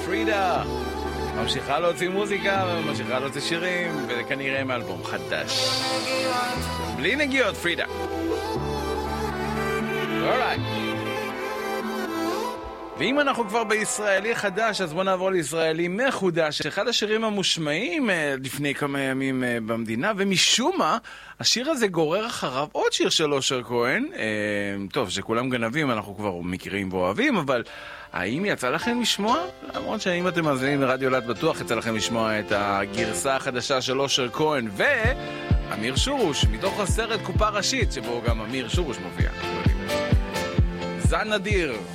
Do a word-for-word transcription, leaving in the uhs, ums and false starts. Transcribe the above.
פרידה ממשיכה להוציא מוזיקה וממשיכה להוציא שירים, וזה כנראה מאלבום חדש בלי נגיעות. פרידה, אורייט. ואם אנחנו כבר בישראלי חדש, אז בוא נעבור לישראלי מחודש. אחד השירים המושמעים לפני כמה ימים במדינה, ומשום מה השיר הזה גורר אחריו עוד שיר של אושר כהן. טוב, שכולם גנבים, אנחנו כבר מכירים ואוהבים, אבל האם יצא לכם לשמוע? למרות שאם אתם מאזינים לרדיו לת בטוח יצא לכם לשמוע את הגרסה החדשה של אושר כהן ואמיר שורוש, מתוך הסרט קופה ראשית, שבו גם אמיר שורוש מופיע. זן נדיר